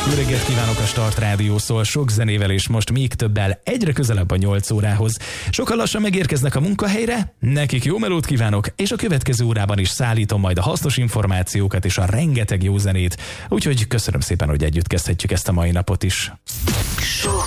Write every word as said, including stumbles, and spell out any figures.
Jó reggelt kívánok, a Start Rádió szól sok zenével és most még többel egyre közelebb a nyolc órához. Sokan lassan megérkeznek a munkahelyre, nekik jó melót kívánok, és a következő órában is szállítom majd a hasznos információkat és a rengeteg jó zenét. Úgyhogy köszönöm szépen, hogy együtt kezdhetjük ezt a mai napot is. Soha